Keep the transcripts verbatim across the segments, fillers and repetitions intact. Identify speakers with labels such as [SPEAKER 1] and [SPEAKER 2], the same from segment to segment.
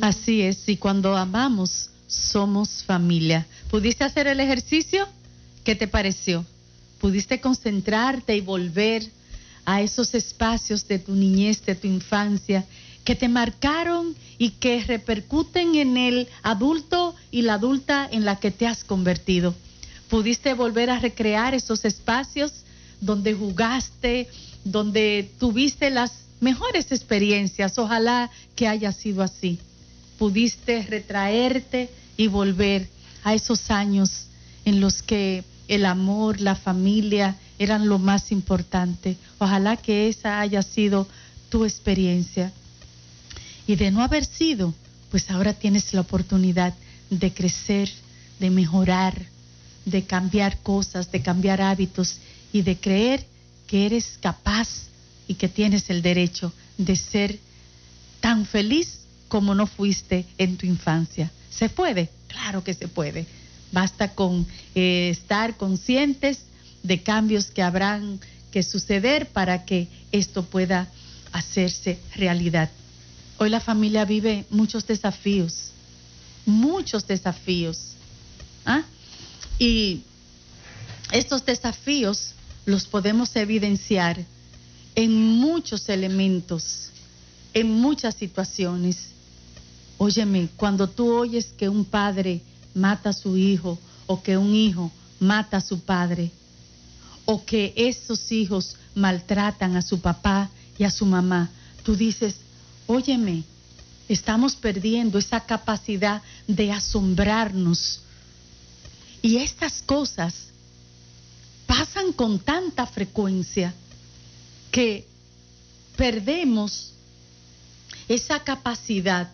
[SPEAKER 1] Así es, y cuando amamos, somos familia. ¿Pudiste hacer el ejercicio? ¿Qué te pareció? ¿Pudiste concentrarte y volver a esos espacios de tu niñez, de tu infancia, que te marcaron y que repercuten en el adulto y la adulta en la que te has convertido? ¿Pudiste volver a recrear esos espacios donde jugaste, donde tuviste las mejores experiencias? Ojalá que haya sido así. Pudiste retraerte y volver a esos años en los que el amor, la familia eran lo más importante. Ojalá que esa haya sido tu experiencia. Y de no haber sido, pues ahora tienes la oportunidad de crecer, de mejorar, de cambiar cosas, de cambiar hábitos y de creer que eres capaz y que tienes el derecho de ser tan feliz como no fuiste en tu infancia. ¿Se puede? Claro que se puede. Basta con eh, estar conscientes de cambios que habrán que suceder para que esto pueda hacerse realidad. Hoy la familia vive muchos desafíos, muchos desafíos. ¿Ah? Y estos desafíos los podemos evidenciar en muchos elementos, en muchas situaciones. Óyeme, cuando tú oyes que un padre mata a su hijo, o que un hijo mata a su padre, o que esos hijos maltratan a su papá y a su mamá, tú dices, óyeme, estamos perdiendo esa capacidad de asombrarnos. Y estas cosas pasan con tanta frecuencia que perdemos esa capacidad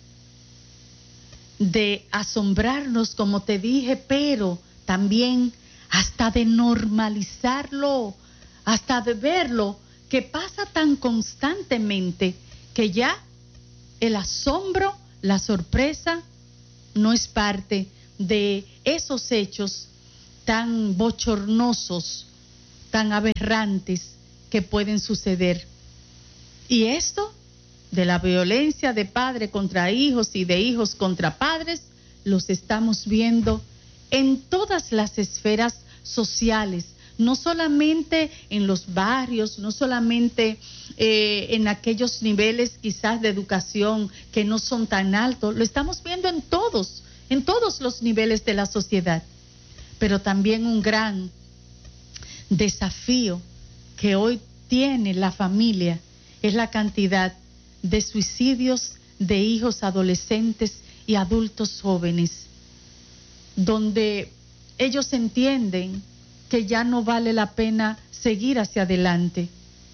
[SPEAKER 1] de asombrarnos, como te dije, pero también hasta de normalizarlo, hasta de verlo, que pasa tan constantemente que ya el asombro, la sorpresa, no es parte de esos hechos tan bochornosos, tan aberrantes que pueden suceder. Y esto de la violencia de padre contra hijos y de hijos contra padres, los estamos viendo en todas las esferas sociales, no solamente en los barrios, no solamente eh, en aquellos niveles quizás de educación que no son tan altos, lo estamos viendo en todos, en todos los niveles de la sociedad. Pero también un gran desafío que hoy tiene la familia es la cantidad de suicidios de hijos adolescentes y adultos jóvenes, donde ellos entienden que ya no vale la pena seguir hacia adelante.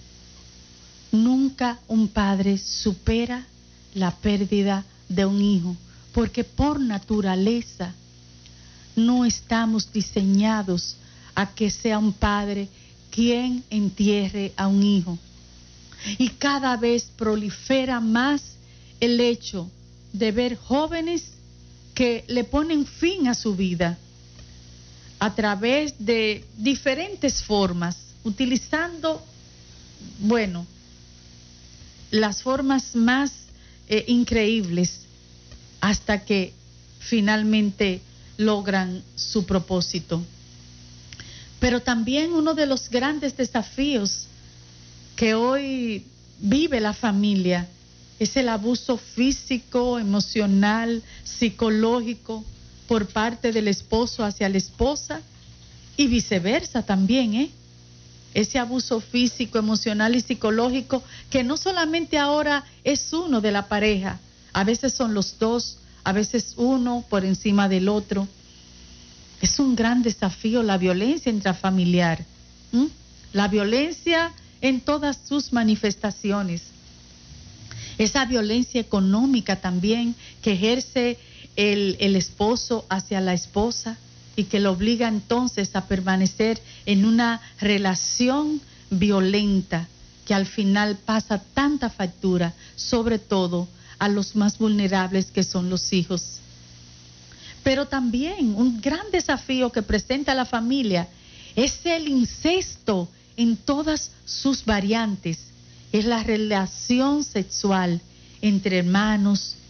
[SPEAKER 1] Nunca un padre supera la pérdida de un hijo, porque por naturaleza no estamos diseñados a que sea un padre quien entierre a un hijo. Y cada vez prolifera más el hecho de ver jóvenes que le ponen fin a su vida a través de diferentes formas, utilizando, bueno, las formas más eh, increíbles hasta que finalmente logran su propósito. Pero también uno de los grandes desafíos que hoy vive la familia es el abuso físico, emocional, psicológico por parte del esposo hacia la esposa y viceversa también, ¿eh? Ese abuso físico, emocional y psicológico que no solamente ahora es uno de la pareja, a veces son los dos, a veces uno por encima del otro. Es un gran desafío la violencia intrafamiliar, ¿m? La violencia en todas sus manifestaciones. Esa violencia económica también que ejerce el, el esposo hacia la esposa y que lo obliga entonces a permanecer en una relación violenta que al final pasa tanta factura, sobre todo a los más vulnerables que son los hijos. Pero también un gran desafío que presenta la familia es el incesto en todas sus variantes. Es la relación sexual entre hermanos,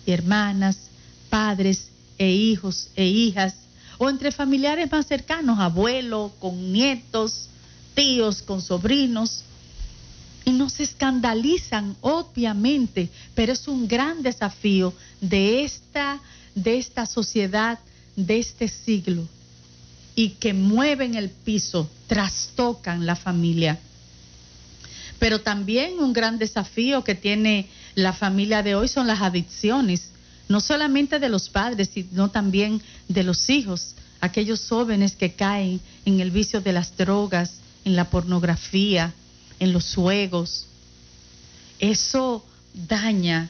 [SPEAKER 1] hermanas, padres e hijos e hijas, o entre familiares más cercanos, abuelos con nietos, tíos con sobrinos, y no se escandalizan, obviamente, pero es un gran desafío de esta, de esta sociedad, de este siglo, y que mueven el piso, trastocan la familia. Pero también un gran desafío que tiene la familia de hoy son las adicciones, no solamente de los padres, sino también de los hijos, aquellos jóvenes que caen en el vicio de las drogas, en la pornografía, en los juegos. Eso daña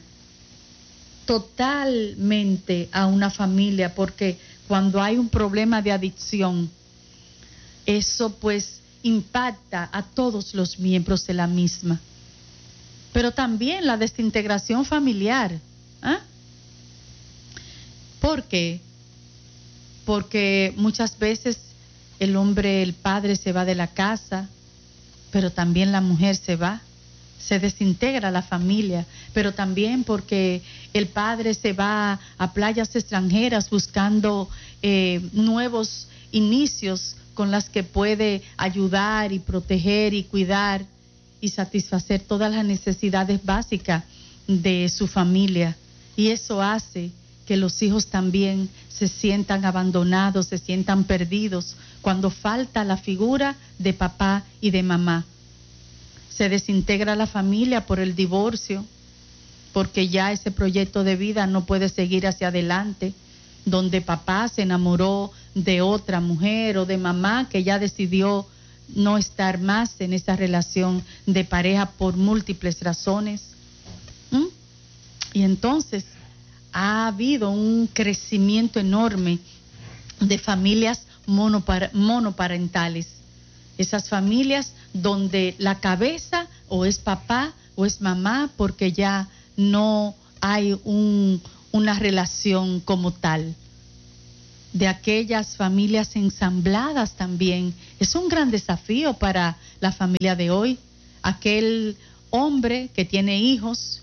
[SPEAKER 1] totalmente a una familia, porque cuando hay un problema de adicción, eso pues impacta a todos los miembros de la misma. Pero también la desintegración familiar. ¿Ah? ¿Por qué? Porque muchas veces el hombre, el padre se va de la casa, pero también la mujer se va, se desintegra la familia, pero también porque el padre se va a playas extranjeras buscando eh, nuevos inicios con las que puede ayudar y proteger y cuidar y satisfacer todas las necesidades básicas de su familia. Y eso hace que los hijos también se sientan abandonados, se sientan perdidos cuando falta la figura de papá y de mamá. Se desintegra la familia por el divorcio, porque ya ese proyecto de vida no puede seguir hacia adelante, donde papá se enamoró de otra mujer o de mamá que ya decidió no estar más en esa relación de pareja por múltiples razones. ¿Mm? Y entonces ha habido un crecimiento enorme de familias monopar- monoparentales. Esas familias donde la cabeza o es papá o es mamá, porque ya no hay un, una relación como tal. De aquellas familias ensambladas también. Es un gran desafío para la familia de hoy. Aquel hombre que tiene hijos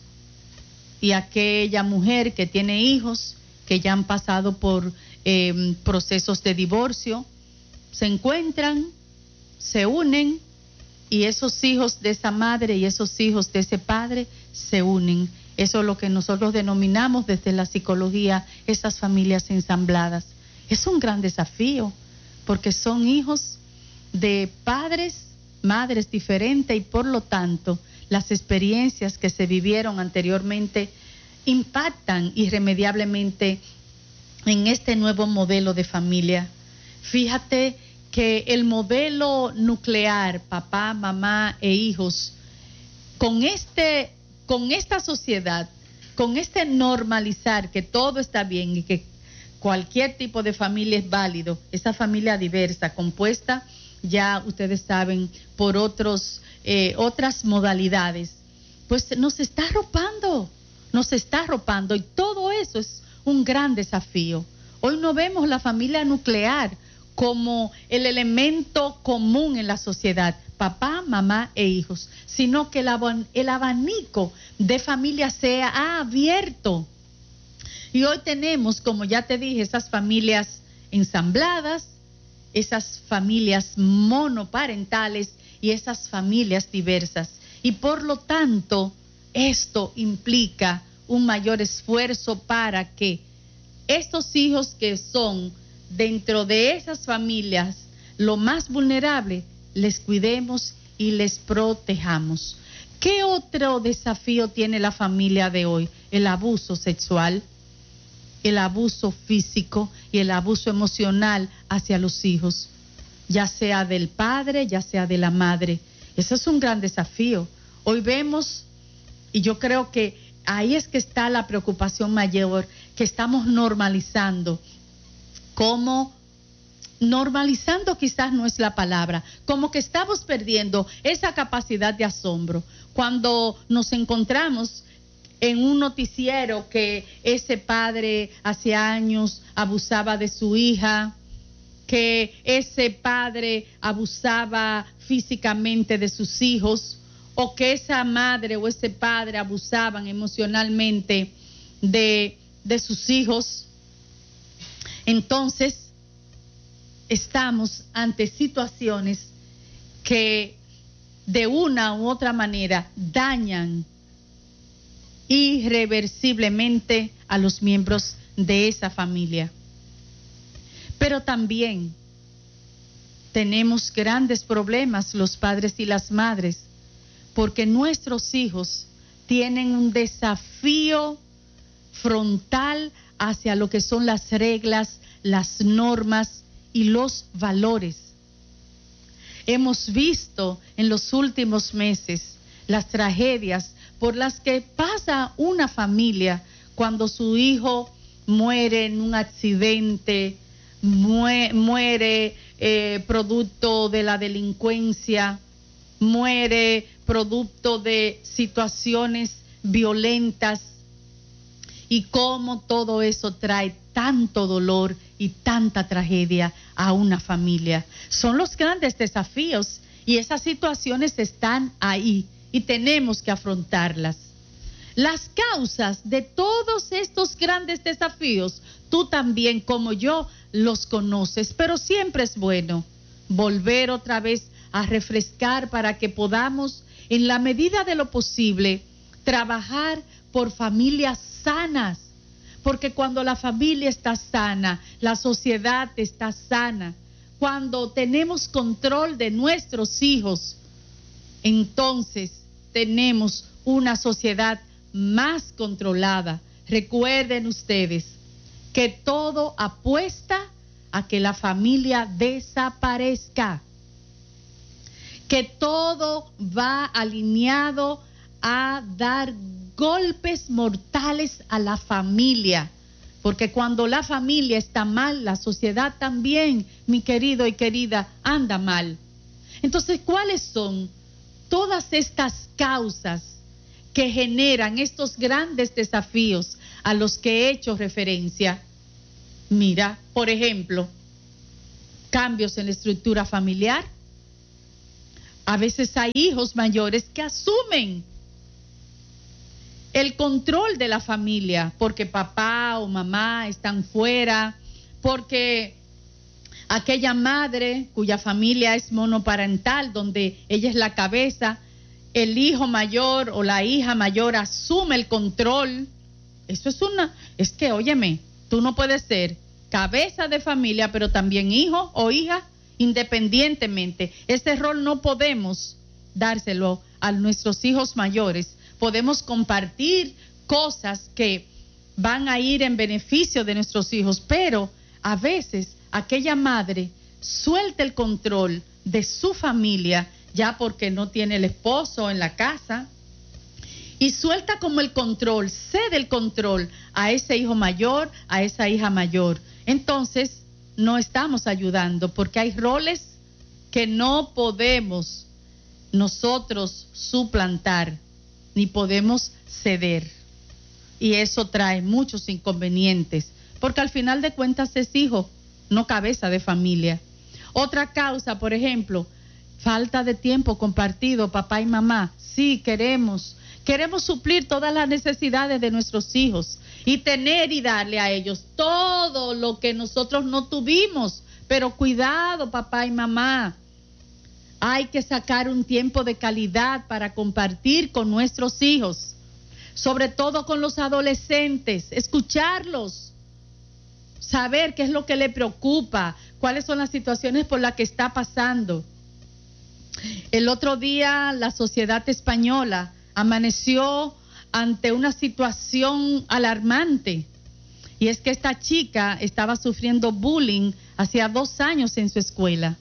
[SPEAKER 1] y aquella mujer que tiene hijos que ya han pasado por eh, procesos de divorcio, se encuentran, se unen, y esos hijos de esa madre y esos hijos de ese padre se unen. Eso es lo que nosotros denominamos desde la psicología esas familias ensambladas. Es un gran desafío, porque son hijos de padres, madres diferentes, y por lo tanto las experiencias que se vivieron anteriormente impactan irremediablemente en este nuevo modelo de familia. Fíjate que el modelo nuclear, papá, mamá e hijos, con este, con esta sociedad, con este normalizar que todo está bien y que cualquier tipo de familia es válido, esa familia diversa, compuesta, ya ustedes saben, por otros, eh, otras modalidades, pues nos está arropando, nos está arropando, y todo eso es un gran desafío. Hoy no vemos la familia nuclear como el elemento común en la sociedad, papá, mamá e hijos, sino que el, ab- el abanico de familias se ha abierto. Y hoy tenemos, como ya te dije, esas familias ensambladas, esas familias monoparentales y esas familias diversas. Y por lo tanto, esto implica un mayor esfuerzo para que estos hijos que son dentro de esas familias lo más vulnerable, les cuidemos y les protejamos. ¿Qué otro desafío tiene la familia de hoy? El abuso sexual, el abuso físico y el abuso emocional hacia los hijos, ya sea del padre, ya sea de la madre. Eso es un gran desafío. Hoy vemos, y yo creo que ahí es que está la preocupación mayor, que estamos normalizando, como normalizando quizás no es la palabra, como que estamos perdiendo esa capacidad de asombro cuando nos encontramos en un noticiero que ese padre hace años abusaba de su hija, que ese padre abusaba físicamente de sus hijos, o que esa madre o ese padre abusaban emocionalmente de de sus hijos, entonces estamos ante situaciones que de una u otra manera dañan irreversiblemente a los miembros de esa familia. Pero también tenemos grandes problemas los padres y las madres, porque nuestros hijos tienen un desafío frontal hacia lo que son las reglas, las normas y los valores. Hemos visto en los últimos meses las tragedias por las que pasa una familia cuando su hijo muere en un accidente, muere, muere eh, producto de la delincuencia, muere producto de situaciones violentas, y cómo todo eso trae tanto dolor y tanta tragedia a una familia. Son los grandes desafíos y esas situaciones están ahí y tenemos que afrontarlas. Las causas de todos estos grandes desafíos, tú también como yo los conoces, pero siempre es bueno volver otra vez a refrescar para que podamos, en la medida de lo posible, trabajar por familias sanas, porque cuando la familia está sana, la sociedad está sana. Cuando tenemos control de nuestros hijos, entonces tenemos una sociedad más controlada. Recuerden ustedes que todo apuesta a que la familia desaparezca, que todo va alineado a dar golpes mortales a la familia, porque cuando la familia está mal, la sociedad también, mi querido y querida, anda mal. Entonces, ¿cuáles son todas estas causas que generan estos grandes desafíos a los que he hecho referencia? Mira, por ejemplo, cambios en la estructura familiar. A veces hay hijos mayores que asumen el control de la familia porque papá o mamá están fuera, porque aquella madre cuya familia es monoparental, donde ella es la cabeza, el hijo mayor o la hija mayor asume el control. Eso es una, es que óyeme, tú no puedes ser cabeza de familia, pero también hijo o hija independientemente. Ese rol no podemos dárselo a nuestros hijos mayores. Podemos compartir cosas que van a ir en beneficio de nuestros hijos, pero a veces aquella madre suelta el control de su familia ya porque no tiene el esposo en la casa y suelta como el control, cede el control a ese hijo mayor, a esa hija mayor. Entonces no estamos ayudando porque hay roles que no podemos nosotros suplantar ni podemos ceder, y eso trae muchos inconvenientes porque al final de cuentas es hijo, no cabeza de familia. Otra causa, por ejemplo, falta de tiempo compartido, papá y mamá. Sí, queremos queremos suplir todas las necesidades de nuestros hijos y tener y darle a ellos todo lo que nosotros no tuvimos, pero cuidado, papá y mamá, hay que sacar un tiempo de calidad para compartir con nuestros hijos, sobre todo con los adolescentes, escucharlos, saber qué es lo que le preocupa, cuáles son las situaciones por las que está pasando. El otro día la sociedad española amaneció ante una situación alarmante, y es que esta chica estaba sufriendo bullying hacía dos años en su escuela.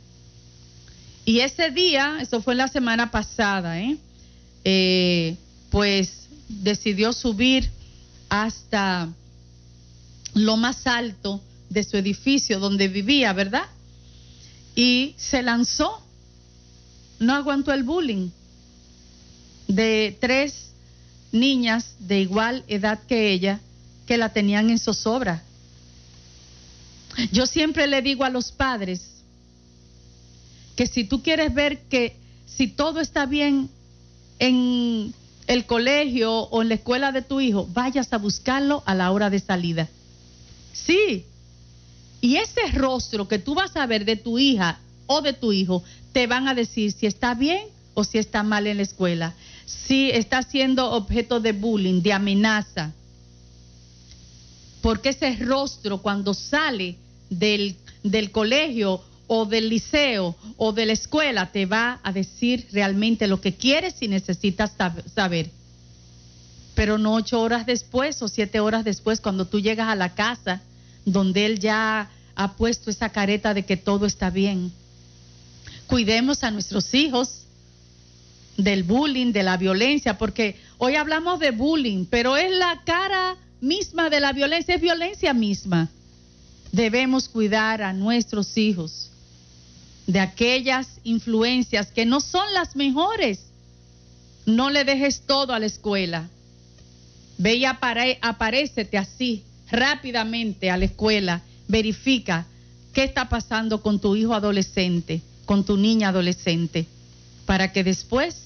[SPEAKER 1] Y ese día, eso fue la semana pasada, ¿eh? Eh, pues decidió subir hasta lo más alto de su edificio donde vivía, ¿verdad? Y se lanzó, no aguantó el bullying de tres niñas de igual edad que ella que la tenían en zozobra. Yo siempre le digo a los padres que si tú quieres ver que si todo está bien en, el colegio o en la escuela de tu hijo, vayas a buscarlo a la hora de salida. Sí. Y ese rostro que tú vas a ver de tu hija o de tu hijo, te van a decir si está bien o si está mal en la escuela, si está siendo objeto de bullying, de amenaza. Porque ese rostro cuando sale del, del colegio o del liceo o de la escuela te va a decir realmente lo que quieres y necesitas saber. Pero no ocho horas después o siete horas después, cuando tú llegas a la casa donde él ya ha puesto esa careta de que todo está bien. Cuidemos a nuestros hijos del bullying, de la violencia, porque hoy hablamos de bullying, pero es la cara misma de la violencia, es violencia misma. Debemos cuidar a nuestros hijos de aquellas influencias que no son las mejores. No le dejes todo a la escuela. Ve y apare, aparécete así, rápidamente a la escuela. Verifica qué está pasando con tu hijo adolescente, con tu niña adolescente, para que después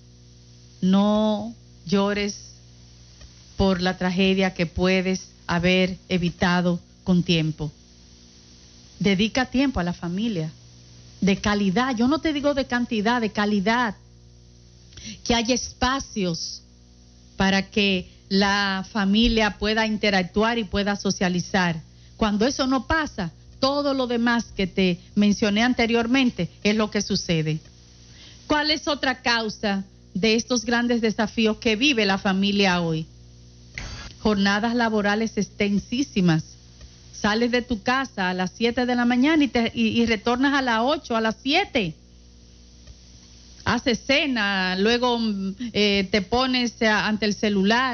[SPEAKER 1] no llores por la tragedia que puedes haber evitado con tiempo. Dedica tiempo a la familia, de calidad. Yo no te digo de cantidad, de calidad. Que haya espacios para que la familia pueda interactuar y pueda socializar. Cuando eso no pasa, todo lo demás que te mencioné anteriormente es lo que sucede. ¿Cuál es otra causa de estos grandes desafíos que vive la familia hoy? Jornadas laborales extensísimas. Sales de tu casa a las siete de la mañana y, te, y, y retornas a las ocho, a las siete. Haces cena, luego eh, te pones a, ante el celular.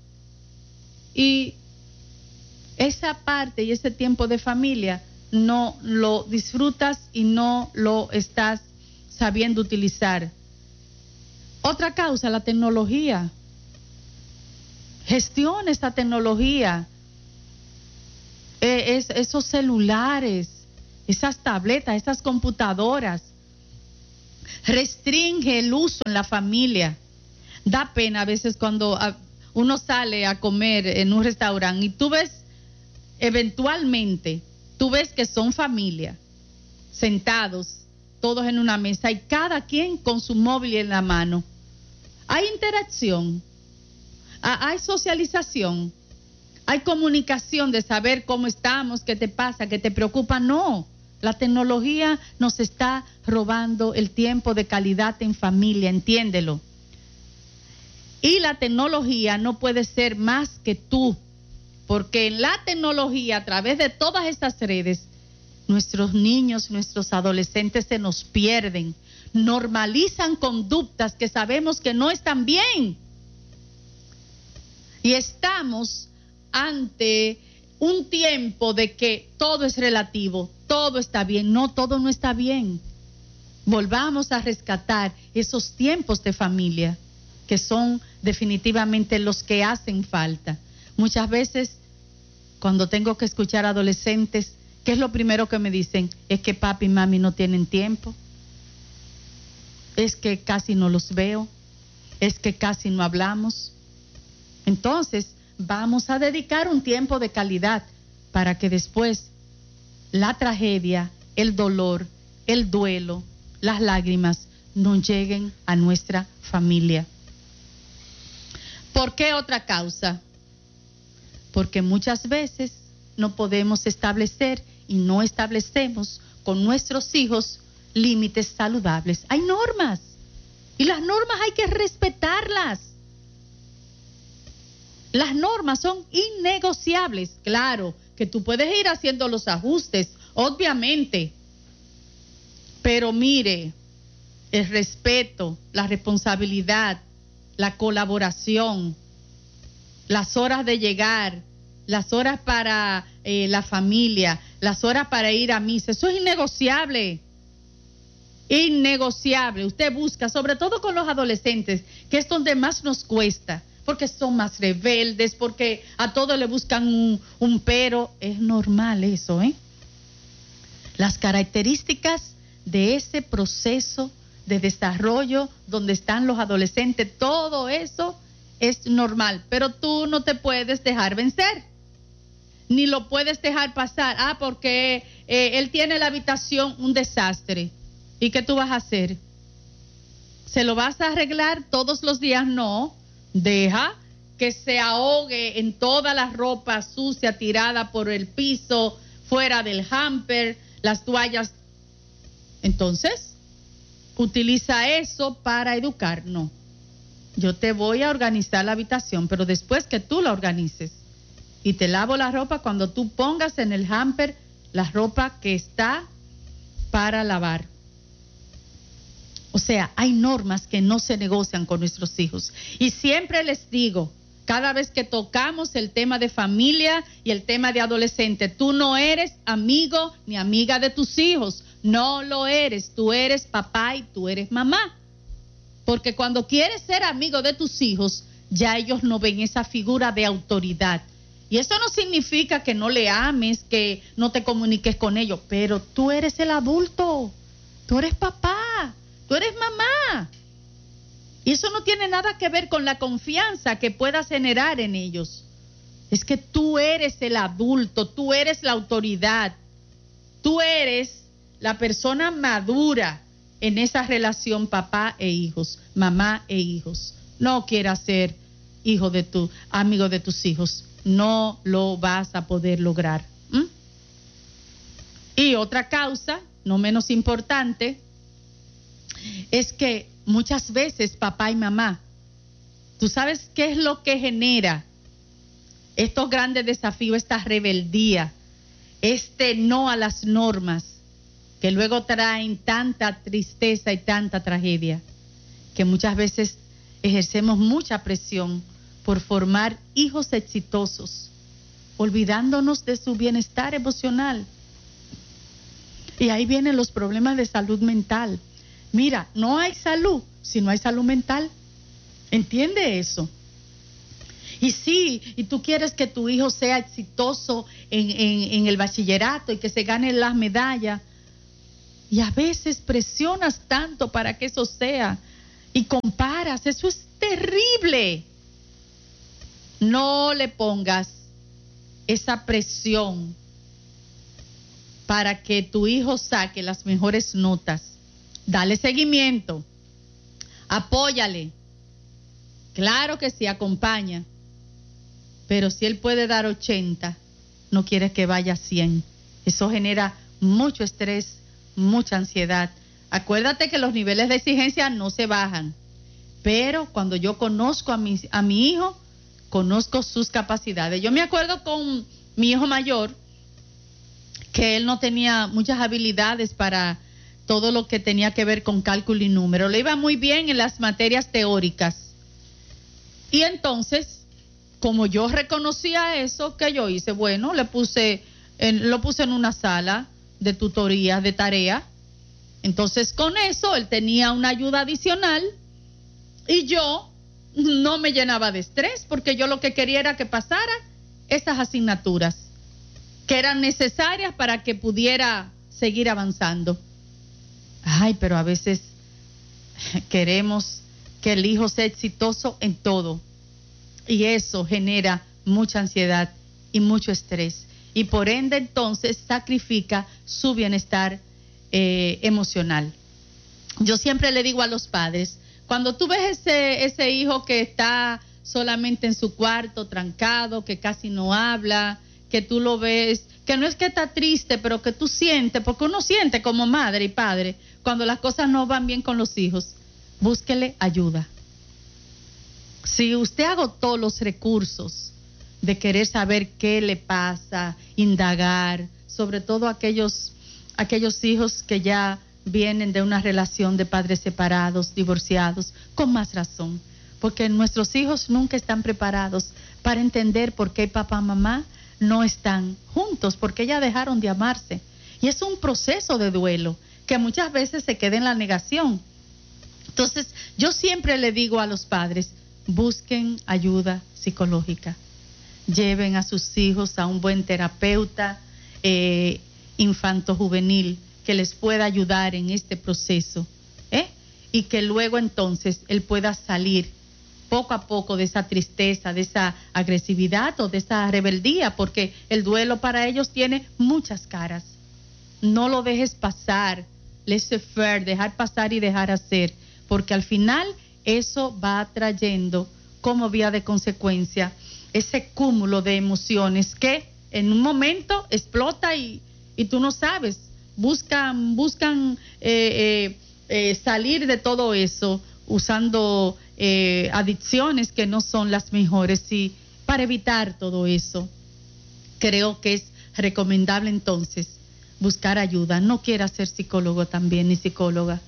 [SPEAKER 1] Y esa parte y ese tiempo de familia no lo disfrutas y no lo estás sabiendo utilizar. Otra causa, la tecnología. Gestiona esta tecnología. Eh, es, esos celulares, esas tabletas, esas computadoras. Restringe el uso en la familia. Da pena a veces cuando a, uno sale a comer en un restaurante y tú ves, eventualmente, tú ves que son familia, sentados, todos en una mesa y cada quien con su móvil en la mano. Hay interacción, hay socialización, hay comunicación de saber cómo estamos, qué te pasa, qué te preocupa. No, la tecnología nos está robando el tiempo de calidad en familia, entiéndelo. Y la tecnología no puede ser más que tú, porque en la tecnología, a través de todas estas redes, nuestros niños, nuestros adolescentes se nos pierden, normalizan conductas que sabemos que no están bien. Y estamos ante un tiempo de que todo es relativo, todo está bien. No, todo no está bien. Volvamos a rescatar esos tiempos de familia, que son definitivamente los que hacen falta. Muchas veces, cuando tengo que escuchar a adolescentes, ¿qué es lo primero que me dicen? Es que papi y mami no tienen tiempo. Es que casi no los veo. Es que casi no hablamos. Entonces, vamos a dedicar un tiempo de calidad para que después la tragedia, el dolor, el duelo, las lágrimas no lleguen a nuestra familia. ¿Por qué otra causa? Porque muchas veces no podemos establecer y no establecemos con nuestros hijos límites saludables. Hay normas y las normas hay que respetarlas. Las normas son innegociables. Claro que tú puedes ir haciendo los ajustes, obviamente, pero mire, el respeto, la responsabilidad, la colaboración, las horas de llegar, las horas para eh, la familia, las horas para ir a misa, eso es innegociable. Innegociable. Usted busca, sobre todo con los adolescentes, que es donde más nos cuesta, porque son más rebeldes, porque a todos le buscan un, un pero. Es normal eso, ¿eh? Las características de ese proceso de desarrollo, donde están los adolescentes, todo eso es normal, pero tú no te puedes dejar vencer, ni lo puedes dejar pasar. Ah, porque eh, él tiene la habitación un desastre. ¿Y qué tú vas a hacer? ¿Se lo vas a arreglar todos los días? No, deja que se ahogue en toda la ropa sucia tirada por el piso, fuera del hamper, las toallas. Entonces, utiliza eso para educar. No, yo te voy a organizar la habitación, pero después que tú la organices y te lavo la ropa cuando tú pongas en el hamper la ropa que está para lavar. O sea, hay normas que no se negocian con nuestros hijos. Y siempre les digo, cada vez que tocamos el tema de familia y el tema de adolescente, tú no eres amigo ni amiga de tus hijos. No lo eres. Tú eres papá y tú eres mamá. Porque cuando quieres ser amigo de tus hijos, ya ellos no ven esa figura de autoridad. Y eso no significa que no le ames, que no te comuniques con ellos, pero tú eres el adulto. Tú eres papá. Tú eres mamá. Y eso no tiene nada que ver con la confianza que puedas generar en ellos. Es que tú eres el adulto, tú eres la autoridad. Tú eres la persona madura en esa relación papá e hijos, mamá e hijos. No quieras ser hijo de tu, amigo de tus hijos. No lo vas a poder lograr. ¿Mm? Y otra causa, no menos importante, es que muchas veces papá y mamá, ¿tú sabes qué es lo que genera estos grandes desafíos, esta rebeldía, este no a las normas, que luego traen tanta tristeza y tanta tragedia? Que muchas veces ejercemos mucha presión por formar hijos exitosos, olvidándonos de su bienestar emocional. Y ahí vienen los problemas de salud mental. Mira, no hay salud si no hay salud mental. ¿Entiende eso? Y sí, y tú quieres que tu hijo sea exitoso en, en, en el bachillerato y que se gane las medallas. Y a veces presionas tanto para que eso sea y comparas. Eso es terrible. No le pongas esa presión para que tu hijo saque las mejores notas. Dale seguimiento, apóyale. Claro que sí, acompaña. Pero si él puede dar ochenta, no quieres que vaya a cien. Eso genera mucho estrés, mucha ansiedad. Acuérdate que los niveles de exigencia no se bajan. Pero cuando yo conozco a mi, a mi hijo, conozco sus capacidades. Yo me acuerdo con mi hijo mayor, que él no tenía muchas habilidades para todo lo que tenía que ver con cálculo y número. Le iba muy bien en las materias teóricas. Y entonces, como yo reconocía eso, ¿qué yo hice? Bueno, le puse en, lo puse en una sala de tutorías, de tarea. Entonces, con eso, él tenía una ayuda adicional y yo no me llenaba de estrés, porque yo lo que quería era que pasara esas asignaturas que eran necesarias para que pudiera seguir avanzando. Ay, pero a veces queremos que el hijo sea exitoso en todo y eso genera mucha ansiedad y mucho estrés y por ende entonces sacrifica su bienestar eh, emocional. Yo siempre le digo a los padres, cuando tú ves ese, ese hijo que está solamente en su cuarto, trancado, que casi no habla, que tú lo ves, que no es que está triste, pero que tú sientes, porque uno siente como madre y padre, cuando las cosas no van bien con los hijos, búsquele ayuda. Si usted agotó los recursos de querer saber qué le pasa, indagar, sobre todo aquellos, aquellos hijos que ya vienen de una relación de padres separados, divorciados, con más razón, porque nuestros hijos nunca están preparados para entender por qué papá y mamá no están juntos, porque ya dejaron de amarse. Y es un proceso de duelo que muchas veces se queda en la negación. Entonces, yo siempre le digo a los padres, busquen ayuda psicológica, lleven a sus hijos a un buen terapeuta eh, infanto-juvenil que les pueda ayudar en este proceso. ¿eh? y que luego entonces él pueda salir poco a poco de esa tristeza, de esa agresividad o de esa rebeldía, porque el duelo para ellos tiene muchas caras. No lo dejes pasar, laissez-faire, dejar pasar y dejar hacer, porque al final eso va trayendo como vía de consecuencia ese cúmulo de emociones que en un momento explota y, y tú no sabes, buscan, buscan eh, eh, eh, salir de todo eso usando eh, adicciones que no son las mejores, y para evitar todo eso creo que es recomendable entonces buscar ayuda. No quieras ser psicólogo también ni psicóloga.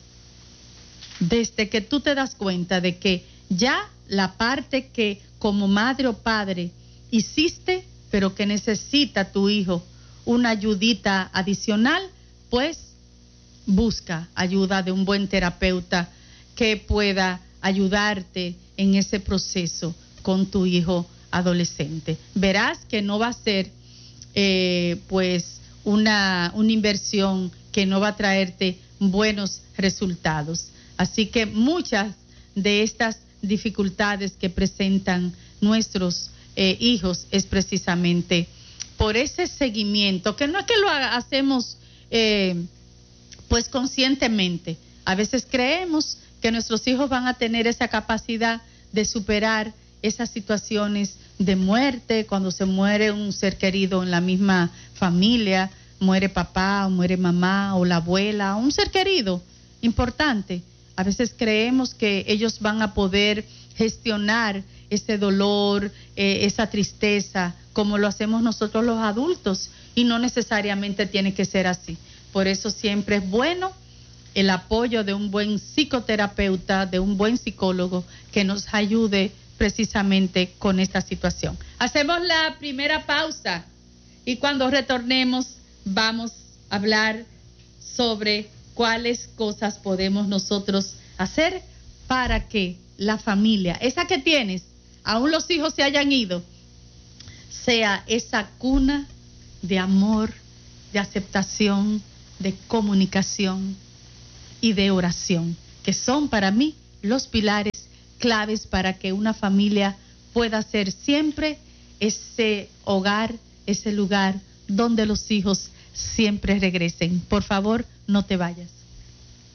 [SPEAKER 1] Desde que tú te das cuenta de que ya la parte que como madre o padre hiciste, pero que necesita tu hijo una ayudita adicional, pues busca ayuda de un buen terapeuta que pueda ayudarte en ese proceso con tu hijo adolescente. Verás que no va a ser eh, pues una, una inversión que no va a traerte buenos resultados. Así que muchas de estas dificultades que presentan nuestros eh, hijos es precisamente por ese seguimiento, que no es que lo haga, hacemos eh, pues conscientemente. A veces creemos que nuestros hijos van a tener esa capacidad de superar esas situaciones de muerte, cuando se muere un ser querido en la misma familia, muere papá o muere mamá o la abuela, un ser querido importante. A veces creemos que ellos van a poder gestionar ese dolor, eh, esa tristeza, como lo hacemos nosotros los adultos, y no necesariamente tiene que ser así. Por eso siempre es bueno el apoyo de un buen psicoterapeuta, de un buen psicólogo que nos ayude precisamente con esta situación. Hacemos la primera pausa y cuando retornemos vamos a hablar sobre cuáles cosas podemos nosotros hacer para que la familia, esa que tienes, aún los hijos se hayan ido, sea esa cuna de amor, de aceptación, de comunicación y de oración, que son para mí los pilares claves para que una familia pueda ser siempre ese hogar, ese lugar donde los hijos siempre regresen. Por favor, no te vayas.